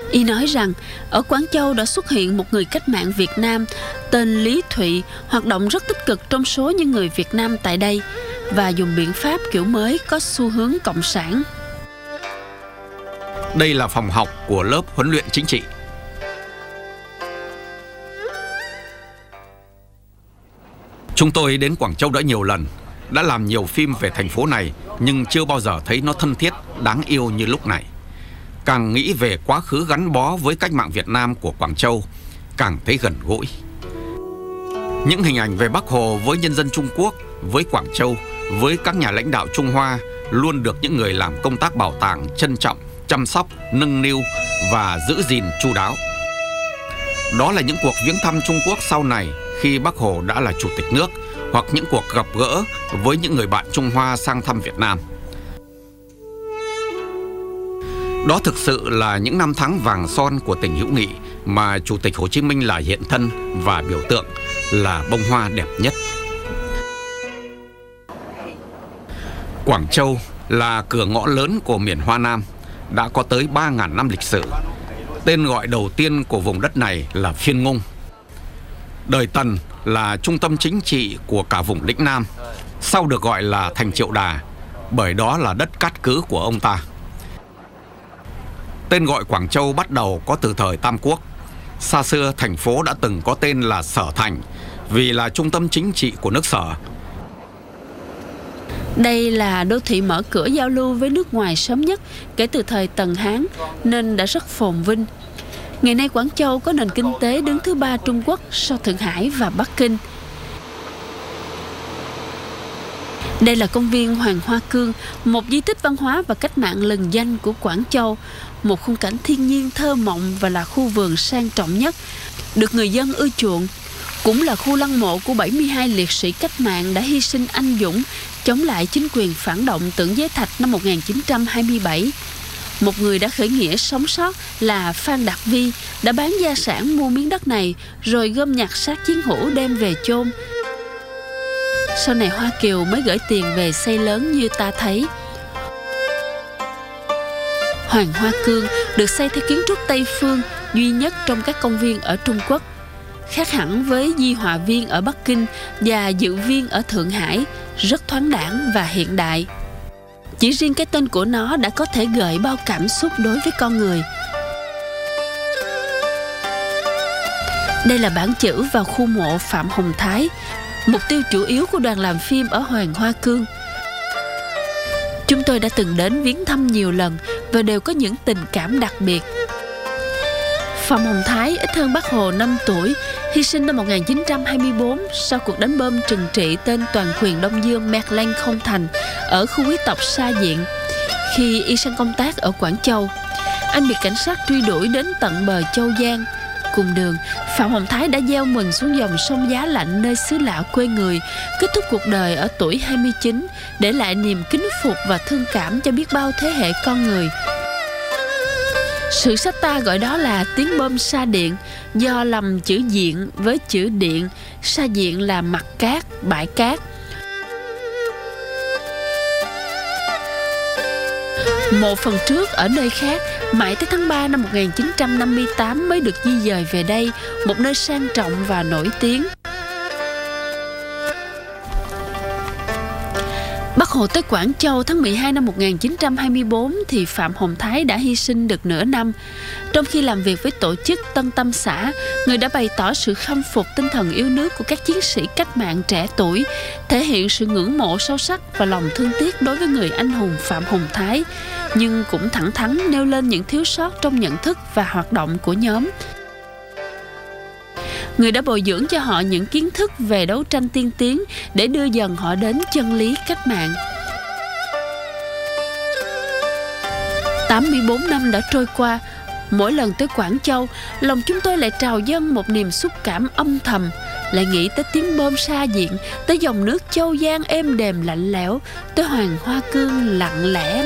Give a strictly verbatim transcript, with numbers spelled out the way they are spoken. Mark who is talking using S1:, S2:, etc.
S1: Y nói rằng ở Quảng Châu đã xuất hiện một người cách mạng Việt Nam tên Lý Thụy, hoạt động rất tích cực trong số những người Việt Nam tại đây và dùng biện pháp kiểu mới có xu hướng cộng sản.
S2: Đây là phòng học của lớp huấn luyện chính trị. Chúng tôi đến Quảng Châu đã nhiều lần, đã làm nhiều phim về thành phố này, nhưng chưa bao giờ thấy nó thân thiết, đáng yêu như lúc này. Càng nghĩ về quá khứ gắn bó với cách mạng Việt Nam của Quảng Châu, càng thấy gần gũi. Những hình ảnh về Bác Hồ với nhân dân Trung Quốc, với Quảng Châu, với các nhà lãnh đạo Trung Hoa luôn được những người làm công tác bảo tàng trân trọng, chăm sóc, nâng niu và giữ gìn chu đáo. Đó là những cuộc viếng thăm Trung Quốc sau này khi Bác Hồ đã là chủ tịch nước, hoặc những cuộc gặp gỡ với những người bạn Trung Hoa sang thăm Việt Nam. Đó thực sự là những năm tháng vàng son của tình hữu nghị mà Chủ tịch Hồ Chí Minh là hiện thân và biểu tượng, là bông hoa đẹp nhất. Quảng Châu là cửa ngõ lớn của miền Hoa Nam, đã có tới ba nghìn năm lịch sử. Tên gọi đầu tiên của vùng đất này là Phiên Ngung. Đời Tần là trung tâm chính trị của cả vùng lĩnh Nam, sau được gọi là thành Triệu Đà, bởi đó là đất cát cứ của ông ta. Tên gọi Quảng Châu bắt đầu có từ thời Tam Quốc. Xa xưa thành phố đã từng có tên là Sở Thành, vì là trung tâm chính trị của nước Sở.
S1: Đây là đô thị mở cửa giao lưu với nước ngoài sớm nhất kể từ thời Tần Hán, nên đã rất phồn vinh. Ngày nay Quảng Châu có nền kinh tế đứng thứ ba Trung Quốc sau Thượng Hải và Bắc Kinh. Đây là công viên Hoàng Hoa Cương, một di tích văn hóa và cách mạng lừng danh của Quảng Châu, một khung cảnh thiên nhiên thơ mộng và là khu vườn sang trọng nhất, được người dân ưa chuộng. Cũng là khu lăng mộ của bảy mươi hai liệt sĩ cách mạng đã hy sinh anh dũng chống lại chính quyền phản động Tưởng Giới Thạch năm một nghìn chín trăm hai mươi bảy. Một người đã khởi nghĩa sống sót là Phan Đạt Vi đã bán gia sản mua miếng đất này rồi gom nhặt xác chiến hữu đem về chôn. Sau này Hoa Kiều mới gửi tiền về xây lớn như ta thấy. Hoàng Hoa Cương được xây theo kiến trúc Tây phương, duy nhất trong các công viên ở Trung Quốc. Khác hẳn với Di Hòa Viên ở Bắc Kinh và Dự Viên ở Thượng Hải, rất thoáng đãng và hiện đại. Chỉ riêng cái tên của nó đã có thể gợi bao cảm xúc đối với con người. Đây là bảng chữ vào khu mộ Phạm Hồng Thái, mục tiêu chủ yếu của đoàn làm phim ở Hoàng Hoa Cương. Chúng tôi đã từng đến viếng thăm nhiều lần và đều có những tình cảm đặc biệt. Phạm Hồng Thái ít hơn Bác Hồ năm tuổi, hy sinh năm một nghìn chín trăm hai mươi tư sau cuộc đánh bom trừng trị tên toàn quyền Đông Dương Mechlin không thành ở khu quý tộc Sa Diện. Khi y sang công tác ở Quảng Châu, anh bị cảnh sát truy đuổi đến tận bờ Châu Giang. Cùng đường, Phạm Hồng Thái đã gieo mình xuống dòng sông giá lạnh nơi xứ lạ quê người, kết thúc cuộc đời ở tuổi hai mươi chín, để lại niềm kính phục và thương cảm cho biết bao thế hệ con người. Sử sách ta gọi đó là tiếng bom Sa Điện, do lầm chữ diện với chữ điện. Sa Diện là mặt cát, bãi cát. Một phần trước ở nơi khác, mãi tới tháng ba năm một nghìn chín trăm năm mươi tám mới được di dời về đây, một nơi sang trọng và nổi tiếng. Bác Hồ tới Quảng Châu tháng mười hai năm một nghìn chín trăm hai mươi tư thì Phạm Hồng Thái đã hy sinh được nửa năm. Trong khi làm việc với tổ chức Tân Tâm Xã, người đã bày tỏ sự khâm phục tinh thần yêu nước của các chiến sĩ cách mạng trẻ tuổi, thể hiện sự ngưỡng mộ sâu sắc và lòng thương tiếc đối với người anh hùng Phạm Hồng Thái, nhưng cũng thẳng thắn nêu lên những thiếu sót trong nhận thức và hoạt động của nhóm. Người đã bồi dưỡng cho họ những kiến thức về đấu tranh tiên tiến để đưa dần họ đến chân lý cách mạng. tám mươi tư năm đã trôi qua, mỗi lần tới Quảng Châu, lòng chúng tôi lại trào dâng một niềm xúc cảm âm thầm, lại nghĩ tới tiếng bom Sa Diện, tới dòng nước Châu Giang êm đềm lạnh lẽo, tới Hoàng Hoa Cương lặng lẽ